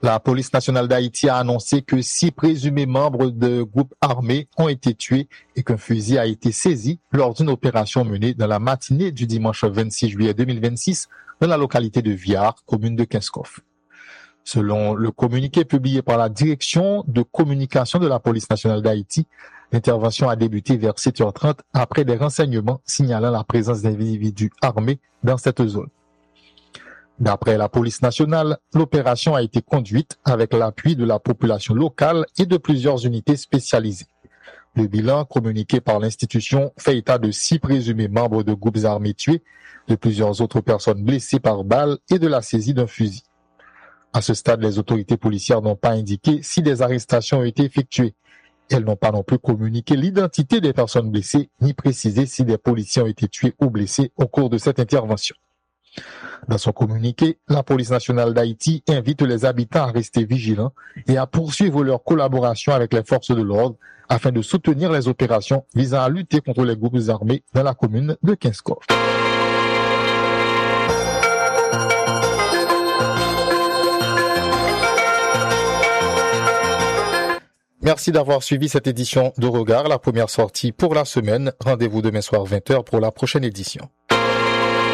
La police nationale d'Haïti a annoncé que 6 présumés membres de groupes armés ont été tués et qu'un fusil a été saisi lors d'une opération menée dans la matinée du dimanche 26 juillet 2026 dans la localité de Viard, commune de Kinskov. Selon le communiqué publié par la direction de communication de la police nationale d'Haïti, l'intervention a débuté vers 7h30 après des renseignements signalant la présence d'individus armés dans cette zone. D'après la police nationale, l'opération a été conduite avec l'appui de la population locale et de plusieurs unités spécialisées. Le bilan communiqué par l'institution fait état de 6 présumés membres de groupes armés tués, de plusieurs autres personnes blessées par balles et de la saisie d'un fusil. À ce stade, les autorités policières n'ont pas indiqué si des arrestations ont été effectuées. Elles n'ont pas non plus communiqué l'identité des personnes blessées, ni précisé si des policiers ont été tués ou blessés au cours de cette intervention. Dans son communiqué, la police nationale d'Haïti invite les habitants à rester vigilants et à poursuivre leur collaboration avec les forces de l'ordre afin de soutenir les opérations visant à lutter contre les groupes armés dans la commune de Kinskov. Merci d'avoir suivi cette édition de Regard, la première sortie pour la semaine. Rendez-vous demain soir 20h pour la prochaine édition.